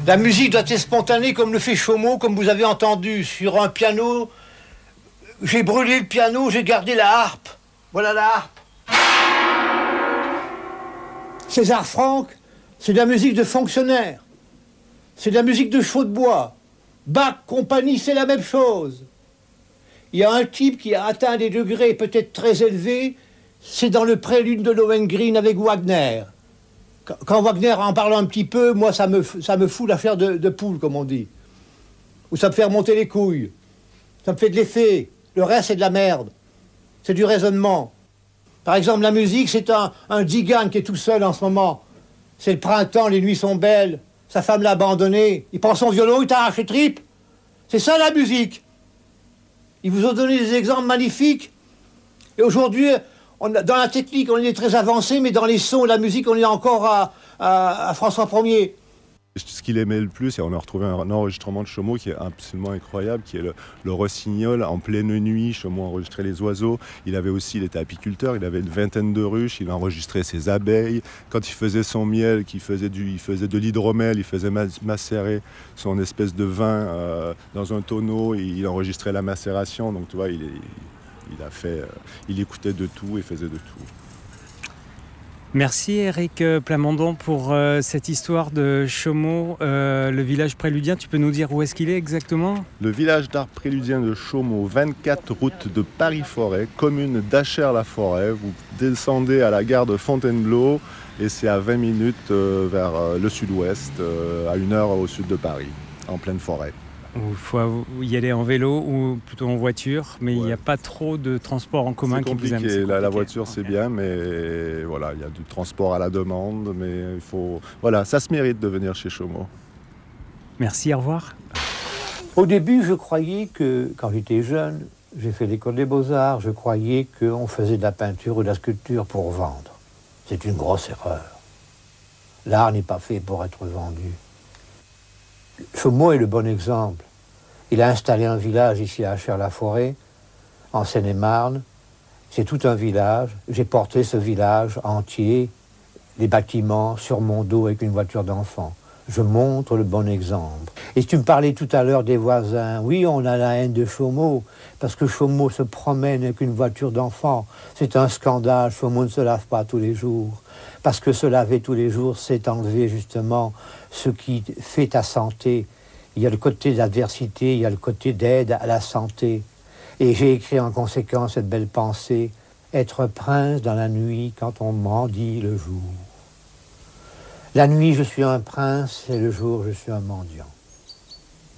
La musique doit être spontanée comme le fait Chaumont, comme vous avez entendu sur un piano. J'ai brûlé le piano, j'ai gardé la harpe. Voilà la harpe. César Franck, c'est de la musique de fonctionnaire. C'est de la musique de chevaux de bois. Bach, compagnie, c'est la même chose. Il y a un type qui a atteint des degrés peut-être très élevés, c'est dans le prélude de Lohengrin avec Wagner. Quand Wagner en parle un petit peu, moi ça me fout l'affaire de poule, comme on dit. Ou ça me fait remonter les couilles. Ça me fait de l'effet. Le reste, c'est de la merde. C'est du raisonnement. Par exemple, la musique, c'est un Digan qui est tout seul en ce moment. C'est le printemps, les nuits sont belles. Sa femme l'a abandonné. Il prend son violon, il t'arrache les tripes. C'est ça la musique. Ils vous ont donné des exemples magnifiques. Et aujourd'hui, dans la technique, on est très avancé, mais dans les sons et la musique, on est encore à François Ier. Ce qu'il aimait le plus, et on a retrouvé un enregistrement de Chaumont qui est absolument incroyable, qui est le rossignol en pleine nuit. Chaumont enregistrait les oiseaux. Il était apiculteur, il avait une vingtaine de ruches, il enregistrait ses abeilles. Quand il faisait son miel, il faisait de l'hydromel, il faisait macérer son espèce de vin dans un tonneau, et il enregistrait la macération. Donc tu vois, il écoutait de tout et faisait de tout. Merci Éric Plamondon pour cette histoire de Chaumont, le village préludien. Tu peux nous dire où est-ce qu'il est exactement ? Le village d'art préludien de Chaumont, 24 route de Paris-Forêt, commune d'Achères-la-Forêt. Vous descendez à la gare de Fontainebleau et c'est à 20 minutes vers le sud-ouest, à 1 heure au sud de Paris, en pleine forêt. Il faut y aller en vélo ou plutôt en voiture, mais il n'y a pas trop de transport en commun qui vous aime. C'est compliqué, la voiture c'est bien, mais voilà, il y a du transport à la demande, mais il faut... Voilà, ça se mérite de venir chez Chaumont. Merci, au revoir. Au début, je croyais que, quand j'étais jeune, j'ai fait l'école des beaux-arts, je croyais qu'on faisait de la peinture ou de la sculpture pour vendre. C'est une grosse erreur. L'art n'est pas fait pour être vendu. Chaumont est le bon exemple. Il a installé un village ici à Achères-la-Forêt, en Seine-et-Marne. C'est tout un village. J'ai porté ce village entier, les bâtiments, sur mon dos avec une voiture d'enfant. Je montre le bon exemple. Et tu me parlais tout à l'heure des voisins. Oui, on a la haine de Chaumont, parce que Chaumont se promène avec une voiture d'enfant. C'est un scandale. Chaumont ne se lave pas tous les jours. Parce que se laver tous les jours, c'est enlever justement ce qui fait ta santé. Il y a le côté d'adversité, il y a le côté d'aide à la santé. Et j'ai écrit en conséquence cette belle pensée, être prince dans la nuit quand on mendie le jour. La nuit, je suis un prince, et le jour, je suis un mendiant.